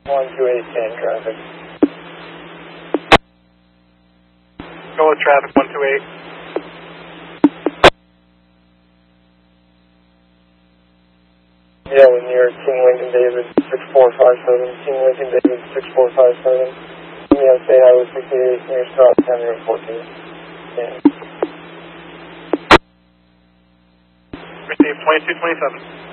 128 10 traffic. Go with traffic 128. Yeah, we're near King Lincoln David 6457. King Lincoln David 6457. Yeah, say Highway 68 near stop 10 14. Yeah. Received 2227.